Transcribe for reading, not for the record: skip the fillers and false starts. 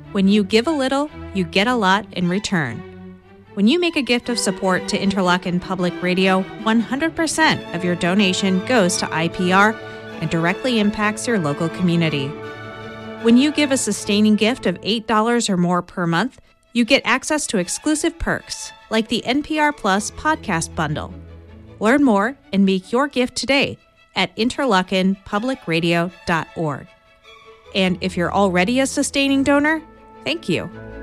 When you give a little, you get a lot in return. When you make a gift of support to Interlochen Public Radio, 100% of your donation goes to IPR and directly impacts your local community. When you give a sustaining gift of $8 or more per month, you get access to exclusive perks, like the NPR Plus podcast bundle. Learn more and make your gift today at interlochenpublicradio.org. And if you're already a sustaining donor, thank you.